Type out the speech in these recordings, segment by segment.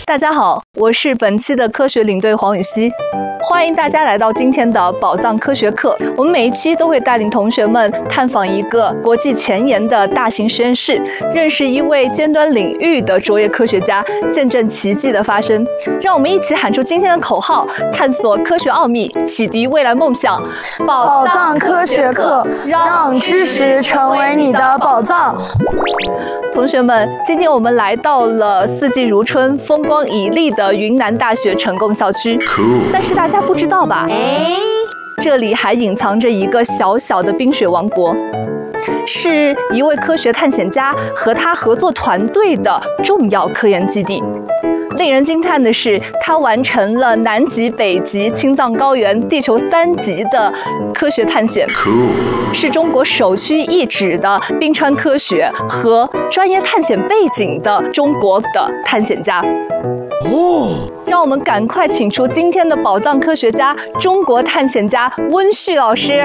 大家好，我是本期的科学领队黄雨熙，欢迎大家来到今天的宝藏科学课。我们每一期都会带领同学们探访一个国际前沿的大型实验室，认识一位尖端领域的卓越科学家，见证奇迹的发生。让我们一起喊出今天的口号，探索科学奥秘，启迪未来梦想。 宝藏科学课，让知识成为你的宝藏。 同学们，今天我们来到了四季如春、风光旖旎的云南大学成功校区。但是大家不知道吧？这里还隐藏着一个小小的冰雪王国，是一位科学探险家和他合作团队的重要科研基地。令人惊叹的是，他完成了南极、北极、青藏高原、地球3极的科学探险，是中国首屈一指的冰川科学和专业探险背景的中国的探险家。让我们赶快请出今天的宝藏科学家、中国探险家温旭老师。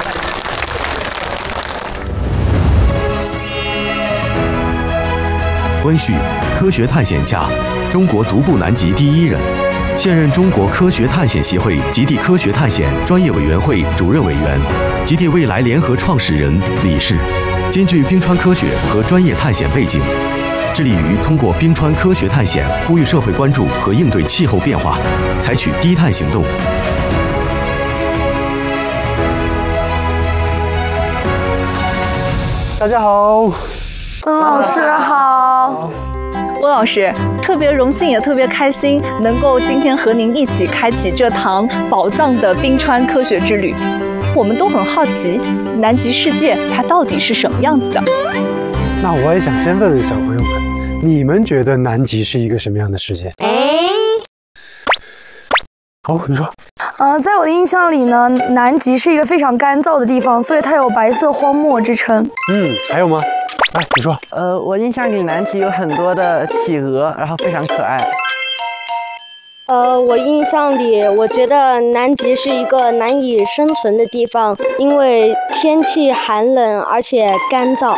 温旭，科学探险家，中国独步南极第1人，现任中国科学探险协会极地科学探险专业委员会主任委员，极地未来联合创始人、理事，兼具冰川科学和专业探险背景，致力于通过冰川科学探险呼吁社会关注和应对气候变化，采取低碳行动。 大家好， 温老师好。 温老师，特别荣幸也特别开心，能够今天和您一起开启这趟宝藏的冰川科学之旅。我们都很好奇，南极世界它到底是什么样子的？ 那我也想先问问小朋友们，你们觉得南极是一个什么样的世界？好，你说。 在我的印象里呢，南极是一个非常干燥的地方，所以它有白色荒漠之称。 还有吗？来，你说。 我印象里南极有很多的企鹅，然后非常可爱。 我印象里，我觉得南极是一个难以生存的地方，因为天气寒冷而且干燥。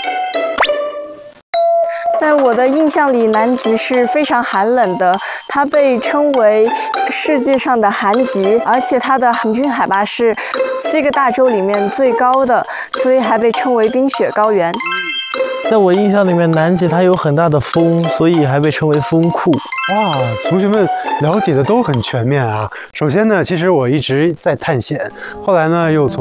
在我的印象里，南极是非常寒冷的，它被称为世界上的寒极，而且它的平均海拔是7个大洲里面最高的，所以还被称为冰雪高原。 在我印象里面，南极它有很大的风，所以还被称为风库。 哇，同学们了解的都很全面啊。首先呢，其实我一直在探险，后来呢又从